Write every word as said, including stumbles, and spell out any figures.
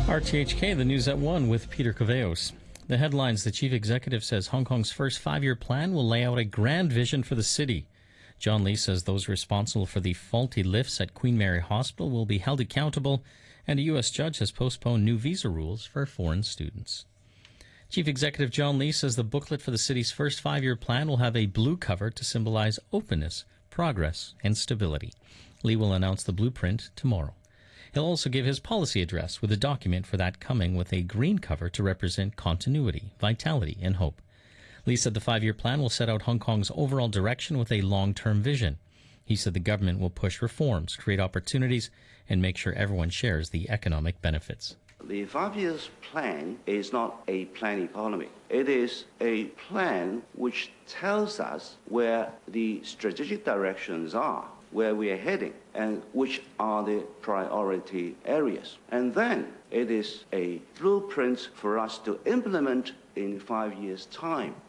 R T H K, the news at one with Peter Caveos. The headlines: the chief executive says Hong Kong's first five-year plan will lay out a grand vision for the city. John Lee says those responsible for the faulty lifts at Queen Mary Hospital will be held accountable, and a U S judge has postponed new visa rules for foreign students. Chief Executive John Lee says the booklet for the city's first five-year plan will have a blue cover to symbolize openness, progress, and stability. Lee will announce the blueprint tomorrow. He'll also give his policy address, with a document for that coming with a green cover to represent continuity, vitality, and hope. Lee said the five-year plan will set out Hong Kong's overall direction with a long-term vision. He said the government will push reforms, create opportunities, and make sure everyone shares the economic benefits. The five-year plan is not a plan economy. It is a plan which tells us where the strategic directions are, where we are heading, and which are the priority areas. And then it is a blueprint for us to implement in five years' time.